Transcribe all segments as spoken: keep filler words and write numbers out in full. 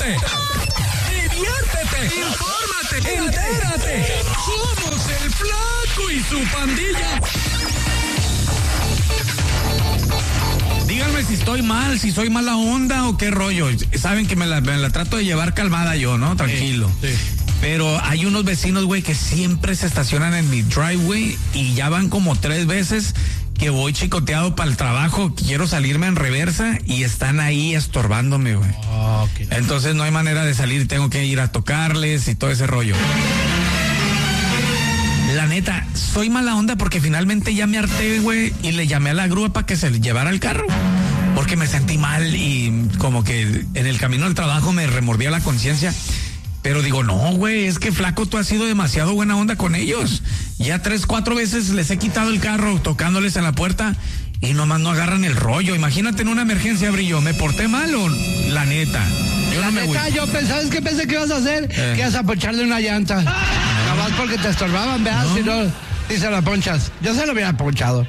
Diviértete, infórmate, entérate. Somos el Flaco y su pandilla. Díganme si estoy mal, si soy mala onda o qué rollo. Saben que me la, me la trato de llevar calmada yo, ¿no? Tranquilo. Sí, sí. Pero hay unos vecinos, güey, que siempre se estacionan en mi driveway y ya van como tres veces que voy chicoteado para el trabajo, quiero salirme en reversa y están ahí estorbándome, güey. Oh, okay. Entonces no hay manera de salir, tengo que ir a tocarles y todo ese rollo. La neta, soy mala onda porque finalmente ya me harté, güey, y le llamé a la grúa para que se llevara el carro. Porque me sentí mal y como que en el camino al trabajo me remordía la conciencia. Pero digo, no, güey, es que Flaco, tú has sido demasiado buena onda con ellos. Ya tres, cuatro veces les he quitado el carro tocándoles en la puerta y nomás no agarran el rollo. Imagínate en una emergencia, Brillo, ¿me porté mal o la neta? Yo la no me neta, voy. Yo pensaba, es que pensé que ibas a hacer, eh. que ibas a poncharle una llanta. Nada más porque te estorbaban, ¿verdad? No. Si no, si se la ponchas. Yo se lo hubiera ponchado.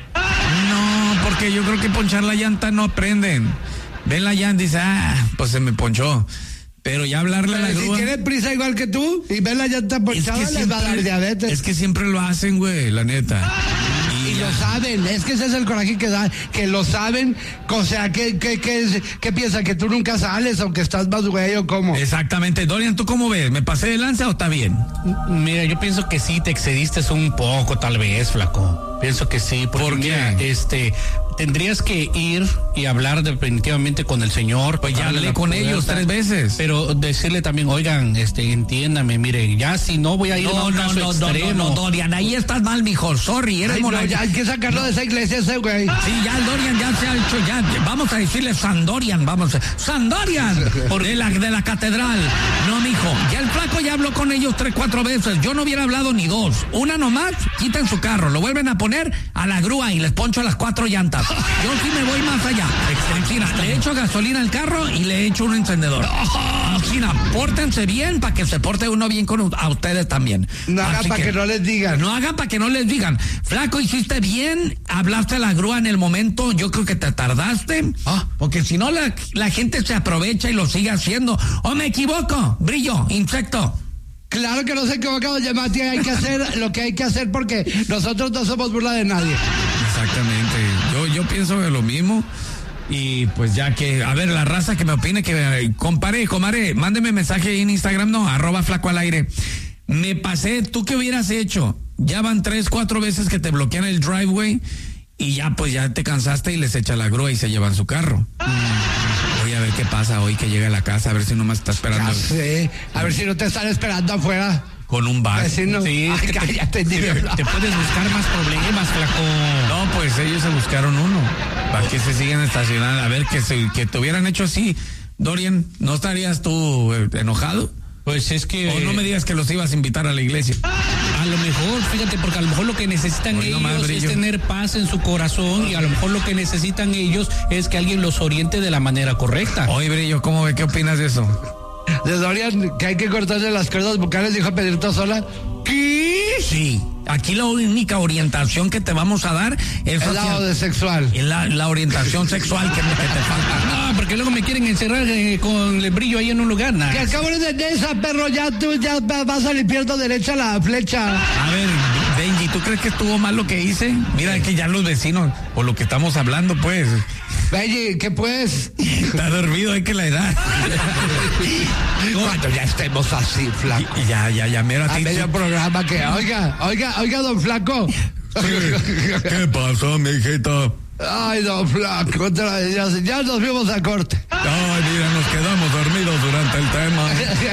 No, porque yo creo que ponchar la llanta no aprenden. Ven la llanta y dice, ah, pues se me ponchó. Pero ya hablarle Pero a la si grúa. tiene prisa igual que tú y ven la llanta ponchada, es les va a dar diabetes. Es que siempre lo hacen, güey, la neta. Y, y lo saben, es que ese es el coraje que da, que lo saben, o sea, ¿qué, qué, qué, qué piensan? ¿Que tú nunca sales o que estás más güey o cómo? Exactamente. Dorian, ¿tú cómo ves? ¿Me pasé de lanza o está bien? Mira, yo pienso que sí, te excediste un poco, tal vez, Flaco. Pienso que sí, porque ¿por qué? Mira, este... tendrías que ir y hablar definitivamente con el señor. Pues ya hablé con puerta, ellos tres veces. Pero decirle también, oigan, este, entiéndame, mire, ya si no voy a ir no, a un no, caso no, extremo. No, no, no, Dorian, ahí estás mal, mijo, sorry, eres Ay, moral. No, ya hay que sacarlo no. de esa iglesia ese güey. Sí, ya el Dorian ya se ha hecho, ya, vamos a decirle San Dorian, vamos, San Dorian, de la, de la catedral. No, mijo, ya el Flaco ya habló con ellos tres, cuatro veces, yo no hubiera hablado ni dos. Una nomás, quitan su carro, lo vuelven a poner a la grúa y les poncho las cuatro llantas. Yo sí me voy más allá. Mira, le echo gasolina al carro y le echo un encendedor. Mira, pórtense bien para que se porte uno bien con a ustedes también. No hagan para que, que no les digan. No hagan para que no les digan. Flaco, hiciste bien, hablaste a la grúa en el momento, yo creo que te tardaste, ah. porque si no la, la gente se aprovecha y lo sigue haciendo. ¿O me equivoco? Brillo, insecto. Claro que no se equivocado, Yamati, hay que hacer lo que hay que hacer porque nosotros no somos burla de nadie. Exactamente, yo, yo pienso de lo mismo y pues ya que, a ver, la raza que me opine, que eh, compare, comare, mándeme mensaje en Instagram, no, arroba Flaco al aire. Me pasé, ¿tú qué hubieras hecho? Ya van tres, cuatro veces que te bloquean el driveway y ya pues ya te cansaste y les echa la grúa y se llevan su carro. Mm. Voy a ver qué pasa hoy que llegue a la casa, a ver si no me está esperando. Ya sé, a ver si no te están esperando afuera. Con un bar. Sí, Ay, te, cállate, te, te, te puedes buscar más problemas, Flaco. No, pues ellos se buscaron uno. Para que se sigan estacionando. A ver, que, se, que te hubieran hecho así. Dorian, ¿no estarías tú eh, enojado? Pues es que... O no me digas que los ibas a invitar a la iglesia. A lo mejor, fíjate, porque a lo mejor lo que necesitan Hoy ellos no es tener paz en su corazón y a lo mejor lo que necesitan ellos es que alguien los oriente de la manera correcta. Oye, Brillo, ¿cómo ve? ¿Qué opinas de eso? De Dorian, que hay que cortarle las cuerdas vocales, dijo Pedrito Sola. ¿Qué? Sí. Aquí la única orientación que te vamos a dar es el lado de sexual. La, la orientación sexual que, que te falta. No, porque luego me quieren encerrar eh, con el Brillo ahí en un lugar. Nah. Que acabo de esa, perro, ya tú ya vas a limpiando derecha la flecha. A ver, Benji, ¿tú crees que estuvo mal lo que hice? Mira, es que ya los vecinos, por lo que estamos hablando, pues. Benji, ¿qué pues? Está dormido, hay que la edad. Cuando ya estemos así, Flaco. Y, ya, ya, ya, mira. A medio programa que, oiga, oiga, oiga, don Flaco. ¿Qué pasó, mijito? Ay, don Flaco, ya, ya nos vimos a corte. Ay, mira, nos quedamos dormidos durante el tema.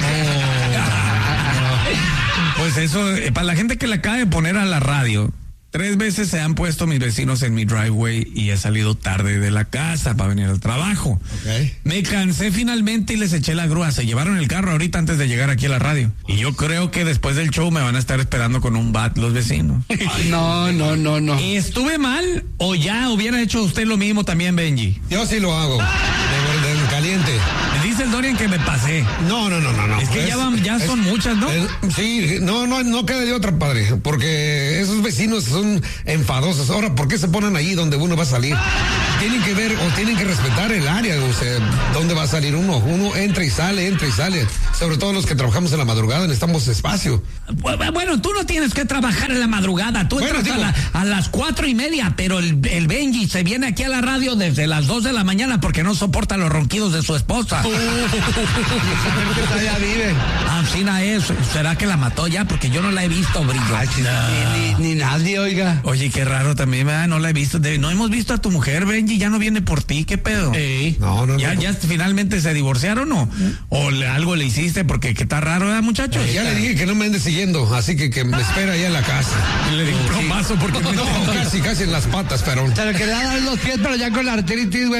Oh. Pues eso, para la gente que le acaba de poner a la radio, tres veces se han puesto mis vecinos en mi driveway y he salido tarde de la casa para venir al trabajo. Okay. Me cansé finalmente y les eché la grúa. Se llevaron el carro ahorita antes de llegar aquí a la radio. Y yo creo que después del show me van a estar esperando con un bat los vecinos. Ay, no, no, no, no. ¿Estuve mal o ya hubiera hecho usted lo mismo también, Benji? Yo sí lo hago. De, de caliente. Dice dices, Dorian, que me pasé. No, no, no, no. no. Es que es, ya, van, ya es, son muchas, ¿no? Es, sí, no, no, no queda de otra, padre, porque esos vecinos son enfadosos. Ahora, ¿por qué se ponen ahí donde uno va a salir? Tienen que ver o tienen que respetar el área, o sea, dónde va a salir uno. Uno entra y sale, entra y sale. Sobre todo los que trabajamos en la madrugada, necesitamos espacio. Bueno, tú no tienes que trabajar en la madrugada, tú bueno, entras digo, a, la, a las cuatro y media, pero el, el Benji se viene aquí a la radio desde las dos de la mañana porque no soporta los ronquidos de su esposa. Uh, ya vive. Ancina es, ¿será que la mató ya? Porque yo no la he visto, Brillo. Ay, no. ni, ni, ni nadie, oiga. Oye, qué raro también, ¿verdad? No la he visto. No hemos visto a tu mujer, Benji, ya no viene por ti, ¿qué pedo? Ey. No, no, ¿Ya, no. ¿Ya finalmente se divorciaron o, o le, algo le hiciste? Porque que está raro, ¿verdad, muchachos? Ya le dije que no me ande siguiendo, así que que me espera allá en la casa. Le di un plomazo porque... No, casi, casi en las patas, pero... Se le quería dar los pies, pero ya con la artritis, güey.